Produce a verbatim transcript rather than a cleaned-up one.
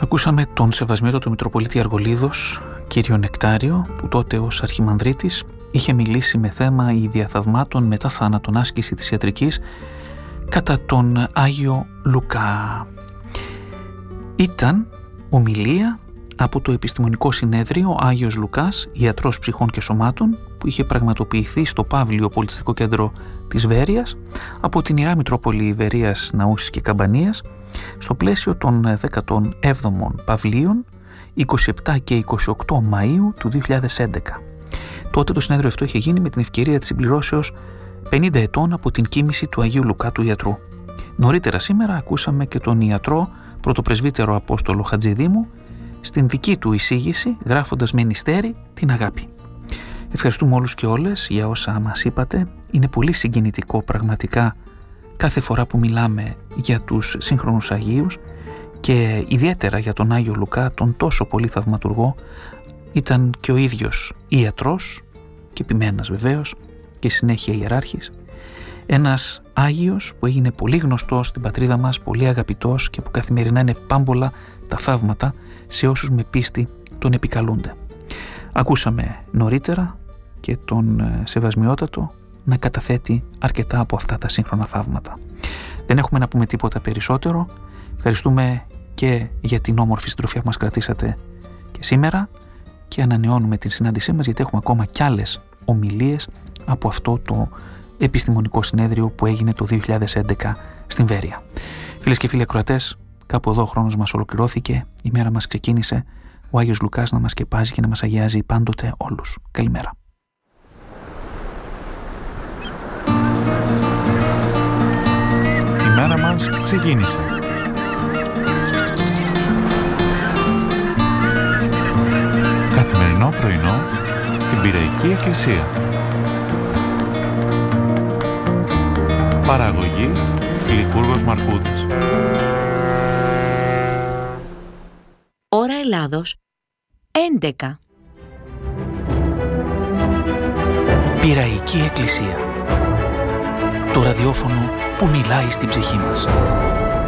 Ακούσαμε τον Σεβασμιότατο Μητροπολίτη Αργολίδος, κύριο Νεκτάριο, που τότε ως αρχιμανδρίτης είχε μιλήσει με θέμα «Η διαθαυμάτων μετά θάνατον άσκηση της ιατρικής» κατά τον Άγιο Λουκά. Ήταν ομιλία από το Επιστημονικό Συνέδριο Άγιος Λουκάς, ιατρός ψυχών και σωμάτων, που είχε πραγματοποιηθεί στο Παύλιο Πολιτιστικό Κέντρο της Βέρειας από την Ιερά Μητρόπολη Βερίας, Ναούσης και Καμπανίας, στο πλαίσιο των δέκατων έβδομων Παυλίων είκοσι επτά και είκοσι οκτώ Μαΐου του δύο χιλιάδες έντεκα. Τότε το συνέδριο αυτό είχε γίνει με την ευκαιρία της συμπληρώσεως πενήντα ετών από την κοίμηση του Αγίου Λουκά του Ιατρού. Νωρίτερα σήμερα ακούσαμε και τον ιατρό πρωτοπρεσβύτερο Απόστολο Χατζηδήμου στην δική του εισήγηση, γράφοντας με νηστέρι την αγάπη. Ευχαριστούμε όλους και όλες για όσα μας είπατε. Είναι πολύ συγκινητικό πραγματικά κάθε φορά που μιλάμε για τους σύγχρονους Αγίους και ιδιαίτερα για τον Άγιο Λουκά, τον τόσο πολύ θαυματουργό. Ήταν και ο ίδιος ιατρός και επιμένας βεβαίως και συνέχεια ιεράρχης. Ένας Άγιος που έγινε πολύ γνωστός στην πατρίδα μας, πολύ αγαπητός και που καθημερινά είναι πάμπολα τα θαύματα σε όσους με πίστη τον επικαλούνται. Ακούσαμε νωρίτερα και τον Σεβασμιότατο να καταθέτει αρκετά από αυτά τα σύγχρονα θαύματα. Δεν έχουμε να πούμε τίποτα περισσότερο. Ευχαριστούμε και για την όμορφη συντροφιά που μας κρατήσατε και σήμερα και ανανεώνουμε την συνάντησή μας, γιατί έχουμε ακόμα κι άλλες ομιλίες από αυτό το επιστημονικό συνέδριο που έγινε το δύο χιλιάδες έντεκα στην Βέρεια. Φίλες και φίλοι ακροατές, κάπου εδώ ο χρόνος μας ολοκληρώθηκε, η μέρα μας ξεκίνησε. Ο Άγιος Λουκάς να μας σκεπάζει και να μας αγιάζει πάντοτε όλους. Καλημέρα. Η μέρα μας ξεκίνησε. Καθημερινό πρωινό στην Πειραϊκή Εκκλησία. Παραγωγή Λικούργος Μαρκούδης. Ώρα Ελλάδος έντεκα. Πειραϊκή Εκκλησία. Το ραδιόφωνο που μιλάει στην ψυχή μας.